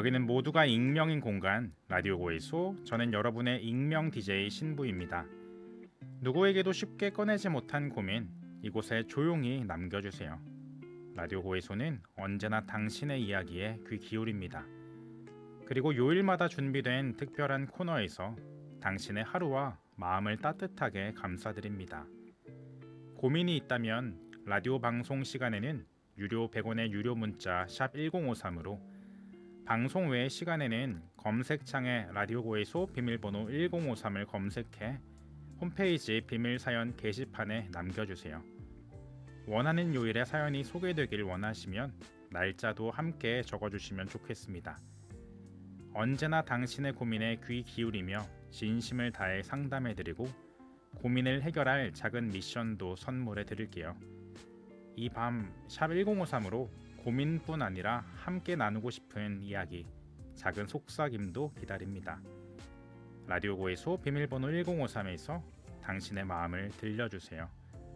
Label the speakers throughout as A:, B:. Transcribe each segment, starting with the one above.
A: 여기는 모두가 익명인 공간 라디오 고해소. 저는 여러분의 익명 DJ 신부입니다. 누구에게도 쉽게 꺼내지 못한 고민 이곳에 조용히 남겨주세요. 라디오 고해소는 언제나 당신의 이야기에 귀 기울입니다. 그리고 요일마다 준비된 특별한 코너에서 당신의 하루와 마음을 따뜻하게 감싸드립니다. 고민이 있다면 라디오 방송 시간에는 유료 100원의 유료 문자 샵 1053으로, 방송 외의 시간에는 검색창에 라디오 고해소 비밀번호 1053을 검색해 홈페이지 비밀사연 게시판에 남겨주세요. 원하는 요일에 사연이 소개되길 원하시면 날짜도 함께 적어주시면 좋겠습니다. 언제나 당신의 고민에 귀 기울이며 진심을 다해 상담해드리고 고민을 해결할 작은 미션도 선물해 드릴게요. 이 밤 샵 1053으로 고민뿐 아니라 함께 나누고 싶은 이야기, 작은 속삭임도 기다립니다. 라디오 고해소 비밀번호 1053에서 당신의 마음을 들려주세요.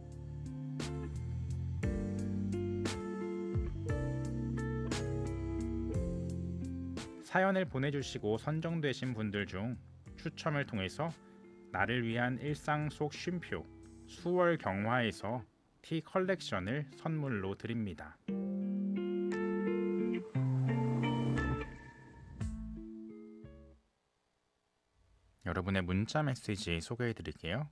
A: 사연을 보내주시고 선정되신 분들 중 추첨을 통해서 나를 위한 일상 속 쉼표 수월 경화에서 티 컬렉션을 선물로 드립니다. 여러분의 문자 메시지 소개해 드릴게요.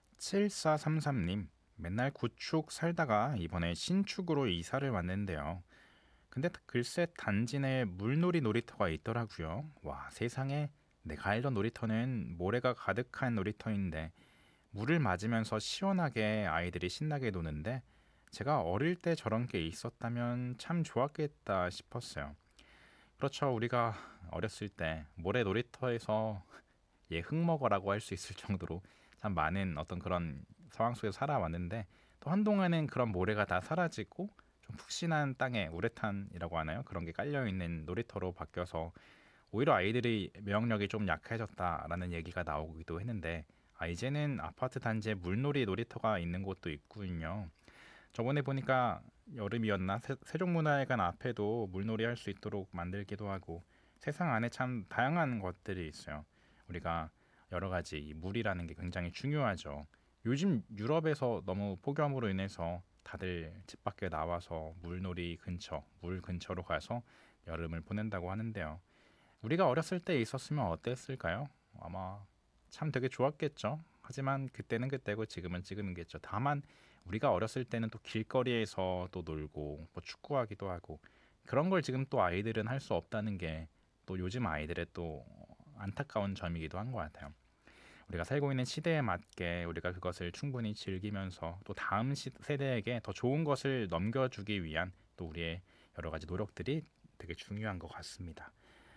A: 7433님, 맨날 구축 살다가 이번에 신축으로 이사를 왔는데요. 근데 글쎄 단지 내에 물놀이 놀이터가 있더라고요. 와, 세상에, 내가 알던 놀이터는 모래가 가득한 놀이터인데 물을 맞으면서 시원하게 아이들이 신나게 노는데, 제가 어릴 때 저런 게 있었다면 참 좋았겠다 싶었어요. 그렇죠. 우리가 어렸을 때 모래 놀이터에서 흙먹어라고 할 수 있을 정도로 참 많은 어떤 그런 상황 속에서 살아왔는데, 또 한동안은 그런 모래가 다 사라지고 좀 푹신한 땅에 우레탄이라고 하나요? 그런 게 깔려있는 놀이터로 바뀌어서 오히려 아이들의 면역력이 좀 약해졌다라는 얘기가 나오기도 했는데, 이제는 아파트 단지에 물놀이 놀이터가 있는 곳도 있군요. 저번에 보니까 여름이었나 세종문화회관 앞에도 물놀이 할 수 있도록 만들기도 하고, 세상 안에 참 다양한 것들이 있어요. 우리가 여러 가지 이 물이라는 게 굉장히 중요하죠. 요즘 유럽에서 너무 폭염으로 인해서 다들 집 밖에 나와서 물놀이 근처, 물 근처로 가서 여름을 보낸다고 하는데요. 우리가 어렸을 때 있었으면 어땠을까요? 아마 참 되게 좋았겠죠. 하지만 그때는 그때고 지금은 지금이겠죠. 다만 우리가 어렸을 때는 또 길거리에서 또 놀고 뭐 축구하기도 하고, 그런 걸 지금 또 아이들은 할 수 없다는 게 또 요즘 아이들의 또 안타까운 점이기도 한 것 같아요. 우리가 살고 있는 시대에 맞게 우리가 그것을 충분히 즐기면서 또 다음 세대에게 더 좋은 것을 넘겨주기 위한 또 우리의 여러 가지 노력들이 되게 중요한 것 같습니다.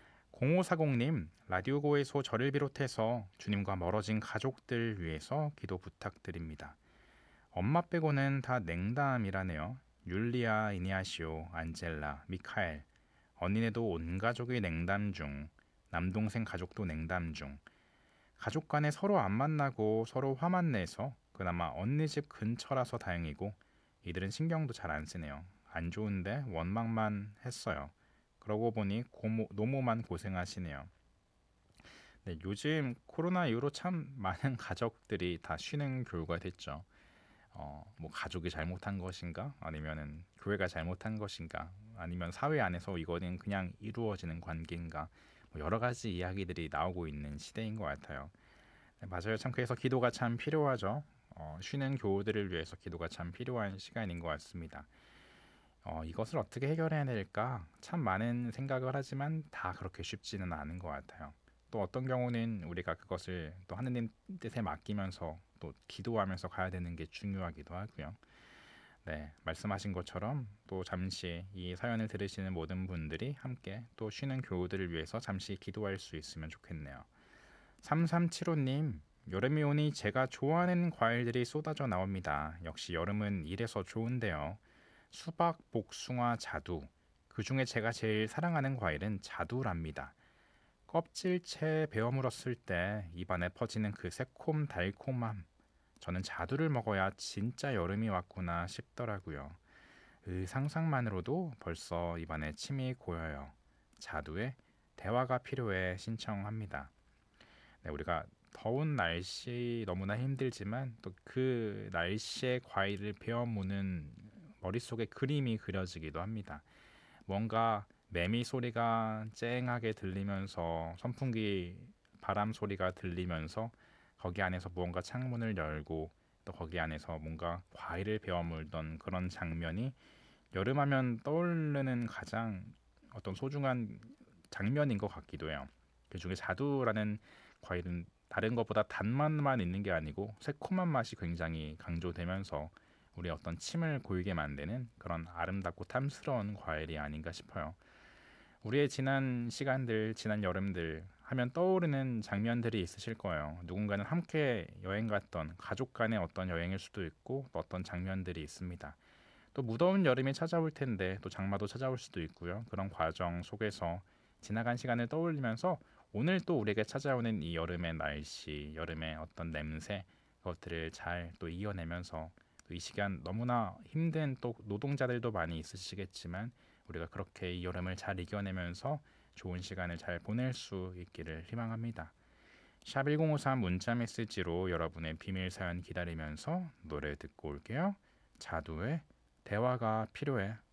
A: 0540님, 라디오 고해소 저를 비롯해서 주님과 멀어진 가족들 위해서 기도 부탁드립니다. 엄마 빼고는 다 냉담이라네요. 율리아, 이니아시오, 안젤라, 미카엘, 언니네도 온 가족이 냉담 중, 남동생 가족도 냉담 중. 가족 간에 서로 안 만나고 서로 화만 내서 그나마 언니 집 근처라서 다행이고, 이들은 신경도 잘 안 쓰네요. 안 좋은데 원망만 했어요. 그러고 보니 노모만 고생하시네요. 네, 요즘 코로나 이후로 참 많은 가족들이 다 쉬는 교우가 됐죠. 뭐 가족이 잘못한 것인가? 아니면은 교회가 잘못한 것인가? 아니면 사회 안에서 이거는 그냥 이루어지는 관계인가? 뭐 여러 가지 이야기들이 나오고 있는 시대인 것 같아요. 네, 맞아요. 참 그래서 기도가 참 필요하죠. 쉬는 교우들을 위해서 기도가 참 필요한 시간인 것 같습니다. 이것을 어떻게 해결해야 될까? 참 많은 생각을 하지만 다 그렇게 쉽지는 않은 것 같아요. 또 어떤 경우는 우리가 그것을 또 하느님 뜻에 맡기면서 또 기도하면서 가야 되는 게 중요하기도 하고요. 네, 말씀하신 것처럼 또 잠시 이 사연을 들으시는 모든 분들이 함께 또 쉬는 교우들을 위해서 잠시 기도할 수 있으면 좋겠네요. 3375님, 여름이 오니 제가 좋아하는 과일들이 쏟아져 나옵니다. 역시 여름은 이래서 좋은데요. 수박, 복숭아, 자두. 그 중에 제가 제일 사랑하는 과일은 자두랍니다. 껍질채 베어 물었을 때 입안에 퍼지는 그 새콤 달콤함. 저는 자두를 먹어야 진짜 여름이 왔구나 싶더라고요. 상상만으로도 벌써 입안에 침이 고여요. 자두의 대화가 필요해 신청합니다. 네, 우리가 더운 날씨 너무나 힘들지만 또 그 날씨에 과일을 베어 무는 머릿속에 그림이 그려지기도 합니다. 뭔가 매미 소리가 쨍하게 들리면서 선풍기 바람 소리가 들리면서 거기 안에서 무언가 창문을 열고 또 거기 안에서 뭔가 과일을 베어 물던 그런 장면이 여름하면 떠오르는 가장 어떤 소중한 장면인 것 같기도 해요. 그 중에 자두라는 과일은 다른 것보다 단맛만 있는 게 아니고 새콤한 맛이 굉장히 강조되면서 우리 어떤 침을 고이게 만드는 그런 아름답고 탐스러운 과일이 아닌가 싶어요. 우리의 지난 시간들, 지난 여름들 하면 떠오르는 장면들이 있으실 거예요. 누군가는 함께 여행 갔던 가족 간의 어떤 여행일 수도 있고 또 어떤 장면들이 있습니다. 또 무더운 여름이 찾아올 텐데 또 장마도 찾아올 수도 있고요. 그런 과정 속에서 지나간 시간을 떠올리면서 오늘 또 우리에게 찾아오는 이 여름의 날씨, 여름의 어떤 냄새 그것들을 잘 또 이겨내면서 또 이 시간 너무나 힘든 또 노동자들도 많이 있으시겠지만 우리가 그렇게 이 여름을 잘 이겨내면서 좋은 시간을 잘 보낼 수 있기를 희망합니다. 샵 1053 문자 메시지로 여러분의 비밀 사연 기다리면서 노래 듣고 올게요. 자두의 대화가 필요해.